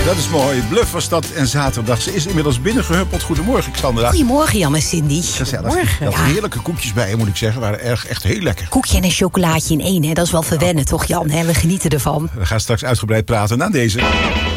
Dat is mooi. Bluff was dat en zaterdag. Ze is inmiddels binnengehuppeld. Goedemorgen, Xandra. Goedemorgen, Jan en Cindy. Gezellig. Dat heerlijke koekjes bij, moet ik zeggen. Waren echt heel lekker. Koekje en een chocolaatje in één, hè? Dat is wel verwennen, toch, Jan? Hè? We genieten ervan. We gaan straks uitgebreid praten na deze.